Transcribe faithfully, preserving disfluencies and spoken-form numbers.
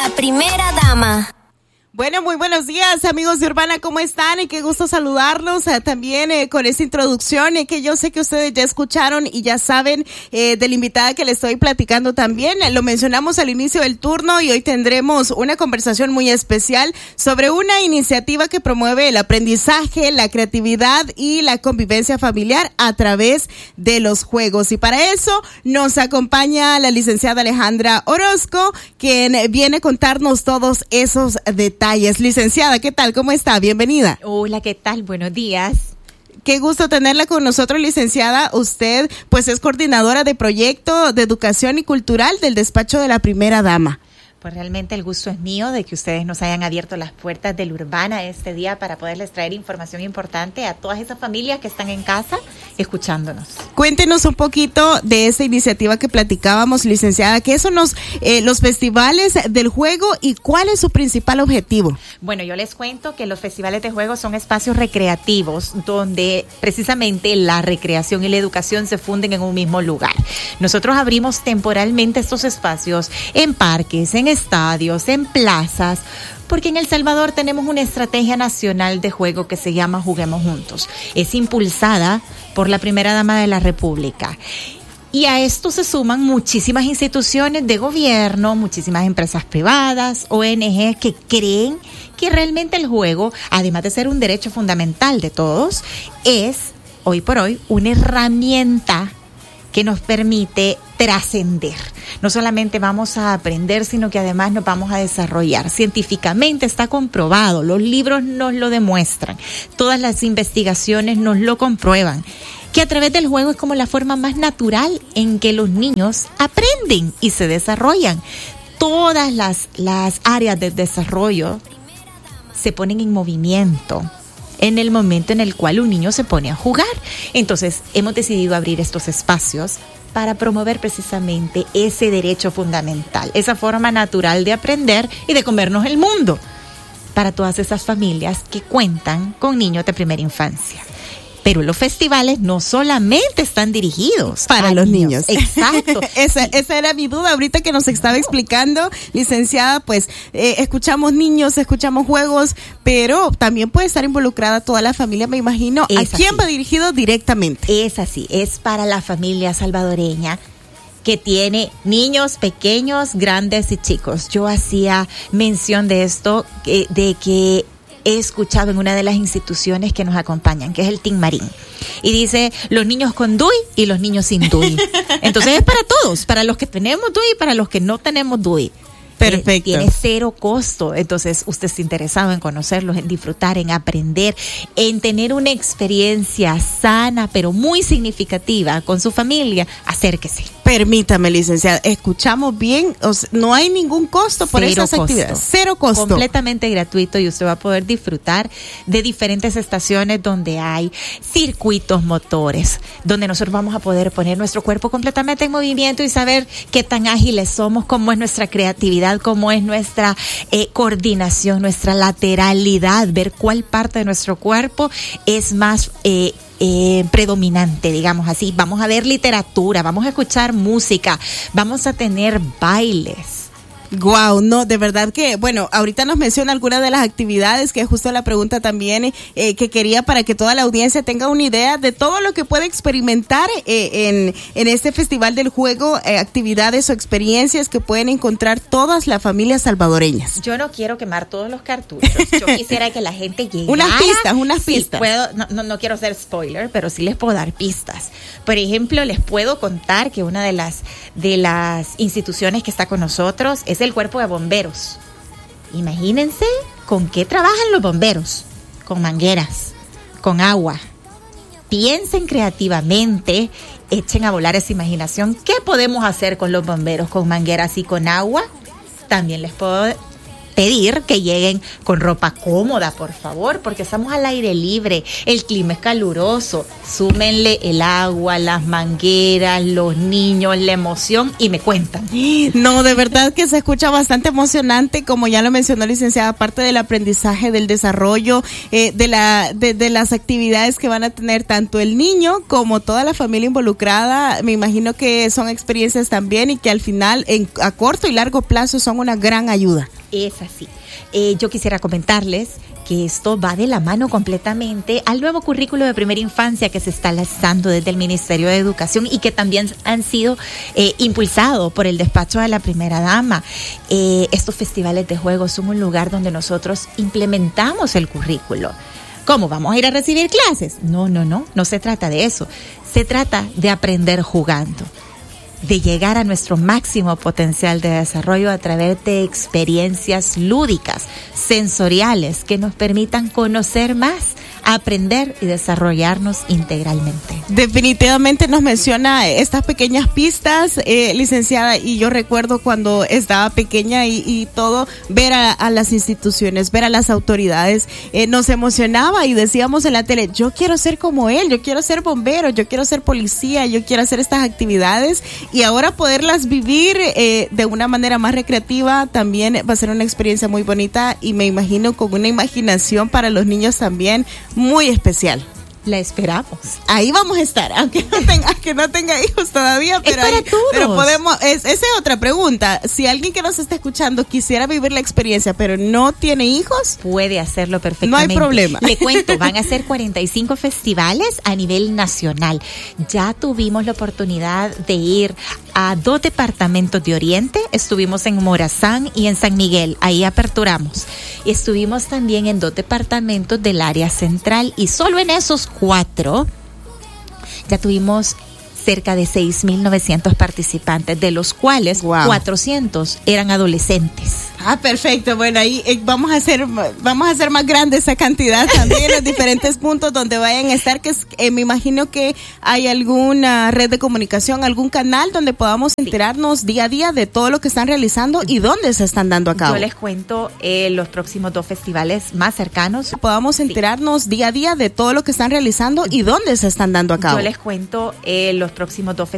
La primera dama. Bueno, muy buenos días, amigos de Urbana, ¿cómo están? Y qué gusto saludarlos eh, también eh, con esta introducción eh, que yo sé que ustedes ya escucharon y ya saben eh, de la invitada que les estoy platicando también. Eh, lo mencionamos al inicio del turno y hoy tendremos una conversación muy especial sobre una iniciativa que promueve el aprendizaje, la creatividad y la convivencia familiar a través de los juegos. Y para eso nos acompaña la licenciada Alejandra Orozco, quien viene a contarnos todos esos detalles. Licenciada, ¿qué tal? ¿Cómo está? Bienvenida. Hola, ¿qué tal? Buenos días. Qué gusto tenerla con nosotros, licenciada. Usted, pues, es coordinadora de proyecto de educación y cultural del despacho de la primera dama. Pues realmente el gusto es mío de que ustedes nos hayan abierto las puertas del Urbana este día para poderles traer información importante a todas esas familias que están en casa escuchándonos. Cuéntenos un poquito de esta iniciativa que platicábamos, licenciada. ¿Qué son los, eh, los festivales del juego y cuál es su principal objetivo? Bueno, yo les cuento que los festivales de juego son espacios recreativos donde precisamente la recreación y la educación se funden en un mismo lugar. Nosotros abrimos temporalmente estos espacios en parques, en estadios, en plazas, porque en El Salvador tenemos una estrategia nacional de juego que se llama Juguemos Juntos. Es impulsada por la primera dama de la República. Y a esto se suman muchísimas instituciones de gobierno, muchísimas empresas privadas, O N G que creen que realmente el juego, además de ser un derecho fundamental de todos, es hoy por hoy una herramienta que nos permite trascender. No solamente vamos a aprender, sino que además nos vamos a desarrollar. Científicamente está comprobado, los libros nos lo demuestran, todas las investigaciones nos lo comprueban, que a través del juego es como la forma más natural en que los niños aprenden y se desarrollan. Todas las, las áreas de desarrollo se ponen en movimiento en el momento en el cual un niño se pone a jugar. Entonces, hemos decidido abrir estos espacios para promover precisamente ese derecho fundamental, esa forma natural de aprender y de comernos el mundo para todas esas familias que cuentan con niños de primera infancia. Pero los festivales no solamente están dirigidos para los niños. niños. Exacto. esa, esa era mi duda ahorita que nos estaba explicando, licenciada, pues eh, escuchamos niños, escuchamos juegos, pero también puede estar involucrada toda la familia, me imagino. Es ¿A así. quién va dirigido directamente? Es así, es para la familia salvadoreña que tiene niños pequeños, grandes y chicos. Yo hacía mención de esto, de que he escuchado en una de las instituciones que nos acompañan, que es el Team Marín. Y dice, los niños con D U I y los niños sin D U I. Entonces es para todos, para los que tenemos D U I y para los que no tenemos D U I. Perfecto. Eh, tiene cero costo. Entonces, usted está interesado en conocerlos, en disfrutar, en aprender, en tener una experiencia sana, pero muy significativa con su familia, acérquese. Permítame, licenciada, escuchamos bien, o sea, no hay ningún costo por Cero esas costo. actividades. Cero costo. Completamente gratuito y usted va a poder disfrutar de diferentes estaciones donde hay circuitos motores, donde nosotros vamos a poder poner nuestro cuerpo completamente en movimiento y saber qué tan ágiles somos, cómo es nuestra creatividad, cómo es nuestra eh, coordinación, nuestra lateralidad, ver cuál parte de nuestro cuerpo es más eh, Eh, predominante, digamos así. Vamos a ver literatura, vamos a escuchar música, vamos a tener bailes. Guau, no, de verdad que, bueno, ahorita nos menciona algunas de las actividades, que es justo la pregunta también eh, que quería para que toda la audiencia tenga una idea de todo lo que puede experimentar eh, en, en este Festival del Juego, eh, actividades o experiencias que pueden encontrar todas las familias salvadoreñas. Yo no quiero quemar todos los cartuchos, yo quisiera que la gente llegara. Unas pistas, unas sí, pistas. Puedo, no, no, no quiero ser spoiler, pero sí les puedo dar pistas. Por ejemplo, les puedo contar que una de las, de las instituciones que está con nosotros es el Cuerpo de Bomberos. Imagínense con qué trabajan los bomberos, con mangueras, con agua. Piensen creativamente, echen a volar esa imaginación. ¿Qué podemos hacer con los bomberos, con mangueras y con agua? También les puedo pedir que lleguen con ropa cómoda, por favor, porque estamos al aire libre, el clima es caluroso, súmenle el agua, las mangueras, los niños, la emoción y me cuentan. No, de verdad que se escucha bastante emocionante, como ya lo mencionó licenciada, aparte del aprendizaje, del desarrollo, eh, de, la, de, de las actividades que van a tener tanto el niño como toda la familia involucrada. Me imagino que son experiencias también y que al final, en, a corto y largo plazo, son una gran ayuda. Es así. Eh, yo quisiera comentarles que esto va de la mano completamente al nuevo currículo de primera infancia que se está lanzando desde el Ministerio de Educación y que también han sido eh, impulsados por el despacho de la primera dama. Eh, estos festivales de juegos son un lugar donde nosotros implementamos el currículo. ¿Cómo? ¿Vamos a ir a recibir clases? No, no, no, no se trata de eso. Se trata de aprender jugando, de llegar a nuestro máximo potencial de desarrollo a través de experiencias lúdicas, sensoriales, que nos permitan conocer más, aprender y desarrollarnos integralmente. Definitivamente nos menciona estas pequeñas pistas, eh, licenciada, y yo recuerdo cuando estaba pequeña y, y todo, ver a, a las instituciones, ver a las autoridades, eh, nos emocionaba y decíamos en la tele, yo quiero ser como él, yo quiero ser bombero, yo quiero ser policía, yo quiero hacer estas actividades, y ahora poderlas vivir eh, de una manera más recreativa también va a ser una experiencia muy bonita, y me imagino con una imaginación para los niños también muy especial. La esperamos. Ahí vamos a estar, aunque no tenga, que no tenga hijos todavía, pero, es para ahí, todos. pero podemos, es, esa es otra pregunta. Si alguien que nos está escuchando quisiera vivir la experiencia, pero no tiene hijos, puede hacerlo perfectamente. No hay problema. Le cuento, van a ser cuarenta y cinco festivales a nivel nacional. Ya tuvimos la oportunidad de ir a dos departamentos de Oriente. Estuvimos en Morazán y en San Miguel. Ahí aperturamos. Estuvimos también en dos departamentos del área central, y solo en esos cuatro ya tuvimos cerca de seis mil novecientos participantes, de los cuales wow. cuatrocientos eran adolescentes. Ah, perfecto. Bueno, ahí eh, vamos a hacer vamos a hacer más grande esa cantidad también en los diferentes puntos donde vayan a estar, que es, eh, me imagino que hay alguna red de comunicación, algún canal donde podamos enterarnos sí. día a día de todo lo que están realizando y dónde se están dando a cabo. Yo les cuento eh, los próximos dos festivales más cercanos. Podamos enterarnos sí. día a día de todo lo que están realizando y dónde se están dando a cabo. Yo les cuento eh, los próximos dos festivales